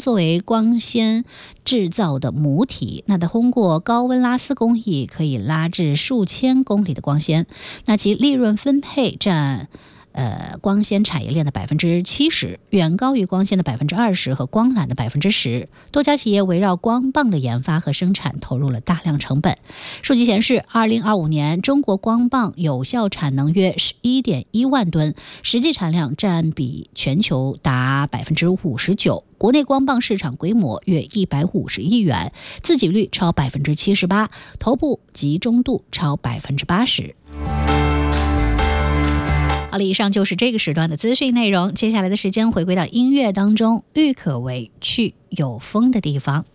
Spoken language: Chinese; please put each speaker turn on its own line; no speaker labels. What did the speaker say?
作为光纤制造的母体，那它通过高温拉丝工艺可以拉至数千公里的光纤，那其利润分配占光纤产业链的70%，远高于光纤的20%和光缆的10%。多家企业围绕光棒的研发和生产投入了大量成本。数据显示，2025年中国光棒有效产能约11.1万吨，实际产量占比全球达59%。国内光棒市场规模约150亿元，自给率超78%，头部集中度超80%。好了，以上就是这个时段的资讯内容。接下来的时间回归到音乐当中，郁可唯去有风的地方。